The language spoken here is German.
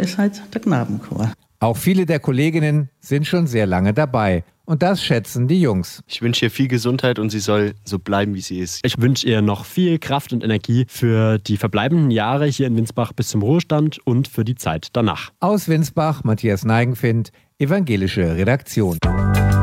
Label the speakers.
Speaker 1: ist halt der Knabenchor.
Speaker 2: Auch viele der Kolleginnen sind schon sehr lange dabei. Und das schätzen die Jungs.
Speaker 3: Ich wünsche ihr viel Gesundheit und sie soll so bleiben, wie sie ist.
Speaker 4: Ich wünsche ihr noch viel Kraft und Energie für die verbleibenden Jahre hier in Winsbach bis zum Ruhestand und für die Zeit danach.
Speaker 2: Aus Winsbach, Matthias Neigenfind, Evangelische Redaktion.